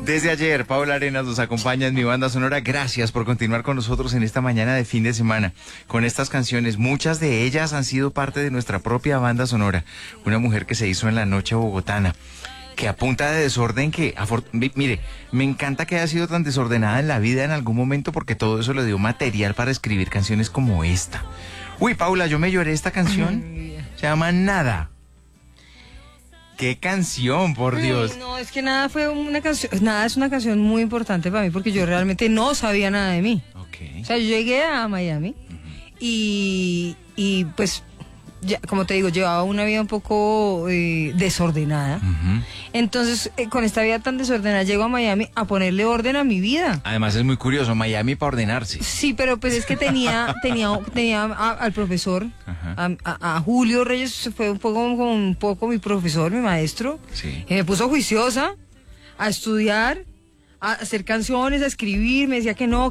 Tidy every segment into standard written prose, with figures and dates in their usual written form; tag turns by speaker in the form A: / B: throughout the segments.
A: Desde ayer, Paula Arenas nos acompaña en mi banda sonora. Gracias por continuar con nosotros en esta mañana de fin de semana con estas canciones. Muchas de ellas han sido parte de nuestra propia banda sonora. Una mujer que se hizo en la noche bogotana, que a punta de desorden, mire, me encanta que haya sido tan desordenada en la vida en algún momento, porque todo eso le dio material para escribir canciones como esta. Uy, Paula, yo me lloré esta canción. Se llama Nada. ¡Qué canción, por Dios!
B: Ay, no, es que Nada fue una canción, Nada es una canción muy importante para mí, porque yo realmente no sabía nada de mí.
A: Okay.
B: O sea, yo llegué a Miami y pues, ya, como te digo, llevaba una vida un poco desordenada. Entonces, con esta vida tan desordenada, llego a Miami a ponerle orden a mi vida.
A: Además es muy curioso, Miami para ordenarse.
B: Sí, pero pues es que tenía al profesor, a Julio Reyes, fue un poco mi profesor, mi maestro.
A: Sí.
B: Me puso juiciosa a estudiar, a hacer canciones, a escribir. Me decía que no,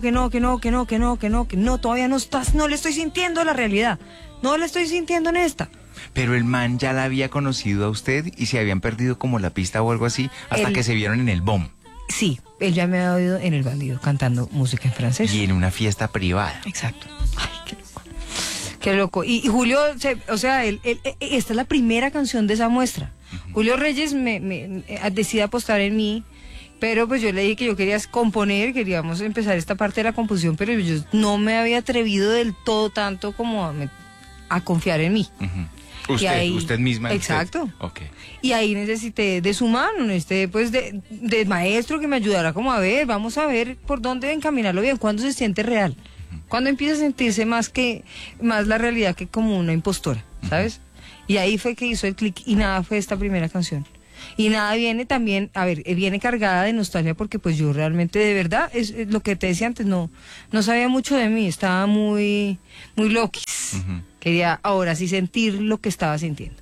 B: todavía no le estoy sintiendo la realidad. No la estoy sintiendo en esta.
A: Pero el man ya la había conocido a usted y se habían perdido como la pista o algo así hasta que se vieron en el BOM.
B: Sí, él ya me había oído en El Bandido cantando música en francés.
A: Y en una fiesta privada.
B: Exacto. Ay, qué loco. Qué loco. Y Julio, esta es la primera canción de esa muestra. Julio Reyes me decide apostar en mí, pero pues yo le dije que yo quería componer, queríamos empezar esta parte de la composición, pero yo no me había atrevido del todo tanto como a confiar en mí.
A: Usted misma.
B: Exacto.
A: Usted. Okay.
B: Y ahí necesité de su mano, pues de maestro que me ayudara como a ver, vamos a ver por dónde encaminarlo bien, cuándo se siente real, cuándo empieza a sentirse más la realidad que como una impostora, ¿sabes? Y ahí fue que hizo el clic y Nada fue esta primera canción. Y Nada viene también, viene cargada de nostalgia, porque pues yo realmente, de verdad, es lo que te decía antes, no sabía mucho de mí, estaba muy loquis. Quería ahora sí sentir lo que estaba sintiendo.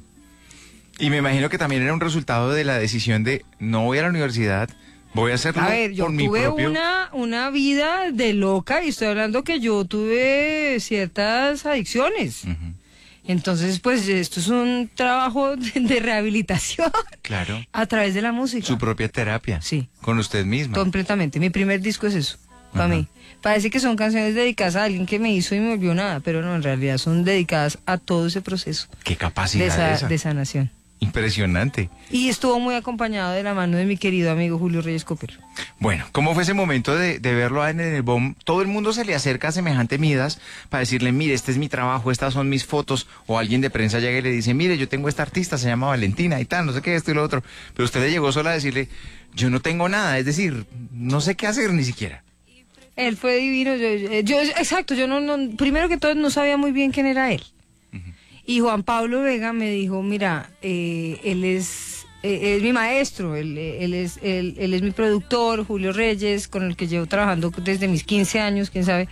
A: Y me imagino que también era un resultado de la decisión de no voy a la universidad, voy a hacerlo por mi propio...
B: yo tuve una vida de loca, y estoy hablando que yo tuve ciertas adicciones. Entonces, pues, esto es un trabajo de rehabilitación.
A: Claro.
B: A través de la música.
A: Su propia terapia.
B: Sí.
A: Con usted misma.
B: Completamente. Mi primer disco es eso, para mí. Parece que son canciones dedicadas a alguien que me hizo y me volvió nada, pero no, en realidad son dedicadas a todo ese proceso.
A: Qué capacidad
B: de sanación.
A: Impresionante.
B: Y estuvo muy acompañado de la mano de mi querido amigo Julio Reyes Copero.
A: Bueno, ¿cómo fue ese momento de verlo en el BOM? Todo el mundo se le acerca a semejante Midas para decirle, mire, este es mi trabajo, estas son mis fotos. O alguien de prensa llega y le dice, mire, yo tengo esta artista, se llama Valentina y tal, no sé qué, esto y lo otro. Pero usted le llegó sola a decirle, yo no tengo nada, es decir, no sé qué hacer ni siquiera.
B: Él fue divino, exacto, yo primero que todo no sabía muy bien quién era él. Y Juan Pablo Vega me dijo, mira, él es mi maestro, él es mi productor, Julio Reyes, con el que llevo trabajando desde mis 15 años, quién sabe.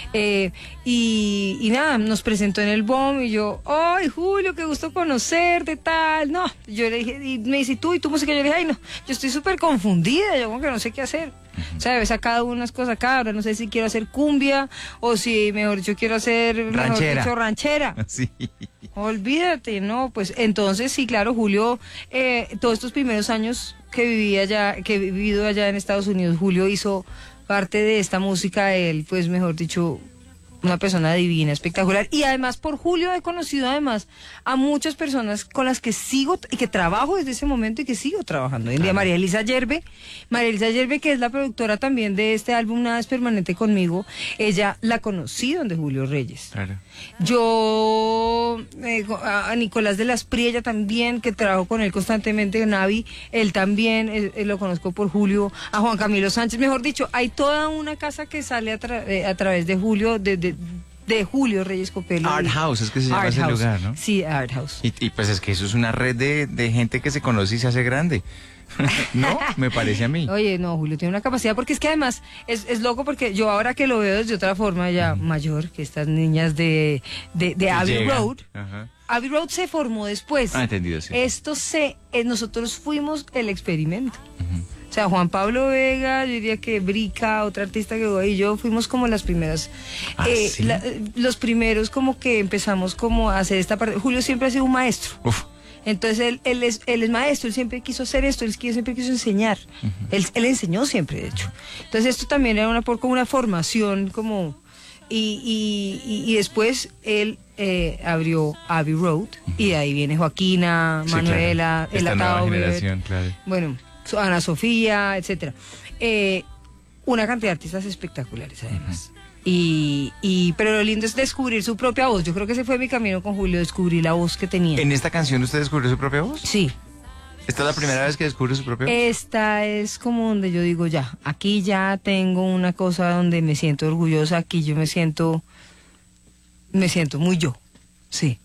B: Y nada, nos presentó en el BOM y yo, ¡ay, Julio, qué gusto conocerte, tal! No, yo le dije, y me dice, ¿y tu música? Yo le dije, ay, no, yo estoy súper confundida, yo como que no sé qué hacer. O sea, he sacado unas cosas acá, ahora no sé si quiero hacer cumbia o si, mejor dicho, quiero hacer ranchera.
A: Sí.
B: Olvídate, no, pues entonces sí, claro, Julio, todos estos primeros años que he vivido allá en Estados Unidos, Julio hizo parte de esta música, él, pues mejor dicho, una persona divina, espectacular. Y además por Julio he conocido además a muchas personas con las que sigo y que trabajo desde ese momento y que sigo trabajando. Hoy en día María Elisa Yerbe, que es la productora también de este álbum Nada es Permanente conmigo, ella la conocí donde Julio Reyes.
A: Claro.
B: Yo, a Nicolás de las Priella también, que trabajo con él constantemente, Navi, él también, lo conozco por Julio, a Juan Camilo Sánchez, mejor dicho, hay toda una casa que sale a través de Julio, de Julio Reyes Copelo.
A: Art House, es que se llama ese lugar, ¿no?
B: Sí, Art House.
A: Y pues es que eso es una red de gente que se conoce y se hace grande. ¿No? Me parece a mí.
B: Oye, no, Julio tiene una capacidad, porque es que además es loco, porque yo ahora que lo veo desde otra forma ya mayor, que estas niñas de Abbey Road. Abbey Road se formó después.
A: Entendido, sí.
B: Nosotros fuimos el experimento. O sea, Juan Pablo Vega, yo diría que Brica, otra artista que voy, y yo fuimos como las primeras,
A: ¿sí?
B: Los primeros como que empezamos como a hacer esta parte. Julio siempre ha sido un maestro. Entonces él es maestro, él siempre quiso hacer esto, él siempre quiso enseñar. Él enseñó siempre, de hecho. Entonces esto también era como una formación, como... Y después él abrió Abbey Road, y de ahí viene Joaquina,
A: Sí,
B: Manuela,
A: claro. Esta nueva generación, claro.
B: bueno, Ana Sofía, etcétera. Una cantidad de artistas espectaculares, además. Pero lo lindo es descubrir su propia voz. Yo creo que ese fue mi camino con Julio, descubrir la voz que tenía.
A: ¿En esta canción usted descubrió su propia voz?
B: Sí.
A: ¿Esta es la primera vez que descubre su propia voz?
B: Esta es como donde yo digo, ya, aquí ya tengo una cosa donde me siento orgullosa, aquí yo me siento muy yo. Sí.